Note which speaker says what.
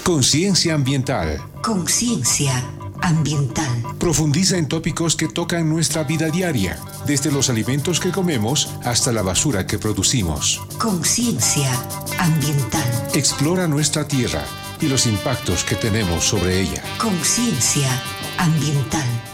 Speaker 1: Conciencia ambiental.
Speaker 2: Conciencia ambiental.
Speaker 1: Profundiza en tópicos que tocan nuestra vida diaria, desde los alimentos que comemos hasta la basura que producimos.
Speaker 2: Conciencia ambiental.
Speaker 1: Explora nuestra tierra y los impactos que tenemos sobre ella.
Speaker 2: Conciencia ambiental.